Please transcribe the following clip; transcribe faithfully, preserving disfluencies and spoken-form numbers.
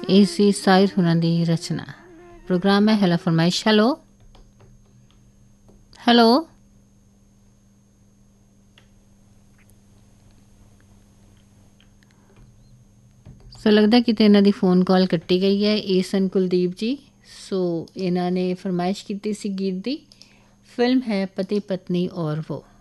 ਇਹ ਸੀ ਸਾਹਿਰ ਹੁਰਾਂ ਦੀ ਰਚਨਾ। ਪ੍ਰੋਗਰਾਮ ਹੈ ਹੈਲਾ ਫਰਮਾਇਸ਼। Hello hello so ਲੱਗਦਾ ਕਿਤੇ ਇਹਨਾਂ ਦੀ ਫ਼ੋਨ ਕਾਲ ਕੱਟੀ ਗਈ ਹੈ। ਇਹ ਸਨ ਕੁਲਦੀਪ ਜੀ। ਸੋ ਇਹਨਾਂ ਨੇ ਫਰਮਾਇਸ਼ ਕੀਤੀ ਸੀ ਗੀਤ ਦੀ। ਫਿਲਮ ਹੈ ਪਤੀ ਪਤਨੀ ਔਰ ਵੋ।